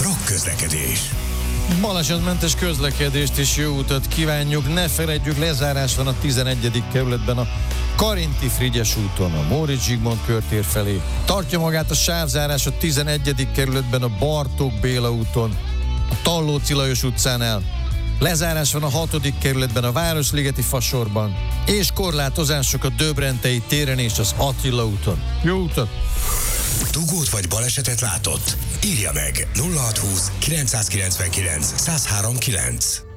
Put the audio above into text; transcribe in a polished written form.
Rock közlekedés. Balesetmentes közlekedést és jó utat kívánjuk. Ne feledjük, lezárás van a 11. kerületben a Karinti Frigyes úton, a Móricz Zsigmond körtér felé. Tartja magát a sávzárás a 11. kerületben a Bartók Béla úton, a Tallóci Lajos utcánál. Lezárás van a 6. kerületben a Városligeti Fasorban, és korlátozások a Döbrentei téren és az Attila úton. Jó utat! Dugót vagy balesetet látott? Írja meg 0620 999 1039.